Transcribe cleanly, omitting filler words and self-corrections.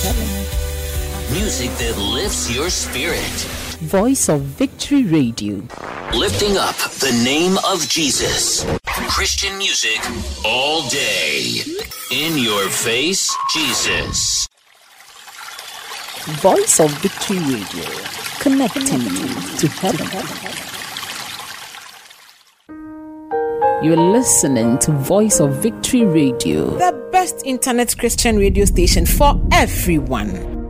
Music that lifts your spirit. Voice of Victory Radio. Lifting up the name of Jesus. Christian music all day. In your face, Jesus. Voice of Victory Radio. Connecting you to heaven. You're listening to Voice of Victory Radio, the best internet Christian radio station for everyone.